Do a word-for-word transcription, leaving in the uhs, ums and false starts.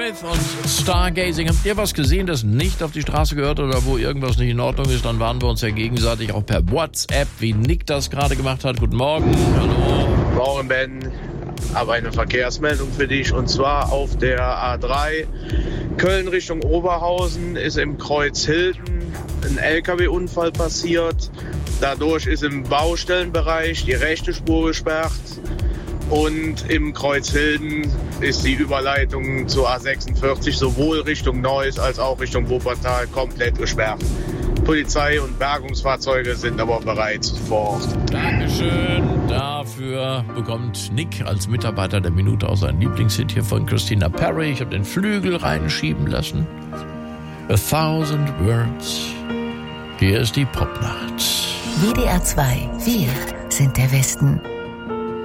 Und Stargazing, habt ihr was gesehen, das nicht auf die Straße gehört oder wo irgendwas nicht in Ordnung ist? Dann warnen wir uns ja gegenseitig auch per WhatsApp, wie Nick das gerade gemacht hat. Guten Morgen, hallo. Morgen, Ben. Aber eine Verkehrsmeldung für dich, und zwar auf der A drei Köln Richtung Oberhausen ist im Kreuz Hilden ein L K W-Unfall passiert. Dadurch ist im Baustellenbereich die rechte Spur gesperrt. Und im Kreuz Hilden ist die Überleitung zur A sechsundvierzig sowohl Richtung Neuss als auch Richtung Wuppertal komplett gesperrt. Polizei und Bergungsfahrzeuge sind aber bereits vor Ort. Dankeschön. Dafür bekommt Nick als Mitarbeiter der Minute auch seinen Lieblingshit hier von Christina Perry. Ich habe den Flügel reinschieben lassen. A Thousand Words. Hier ist die Popnacht. W D R zwei. Wir sind der Westen.